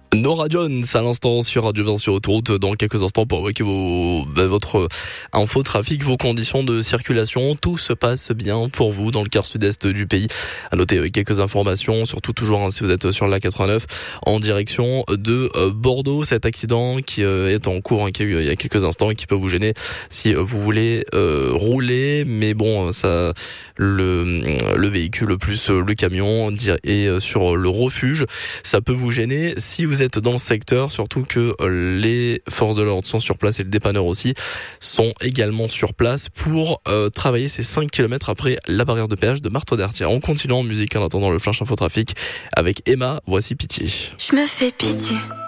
Nora Jones à l'instant sur Radio 20 sur Autoroute. Dans quelques instants pour évoquer votre info trafic, vos conditions de circulation. Tout se passe bien pour vous dans le quart sud-est du pays. À noter quelques informations, surtout toujours si vous êtes sur la 89 en direction de Bordeaux. Cet accident qui est en cours, qui a eu il y a quelques instants et qui peut vous gêner si vous voulez rouler. Mais bon, ça, le véhicule plus le camion est sur le refuge. Ça peut vous gêner si vous êtes dans le secteur, surtout que les forces de l'ordre sont sur place et le dépanneur aussi sont également sur place pour travailler ces 5 km après la barrière de péage de Marteau-d'Artière. On continue en musique en attendant le flash info trafic avec Emma. Voici Pitié. Je me fais pitié.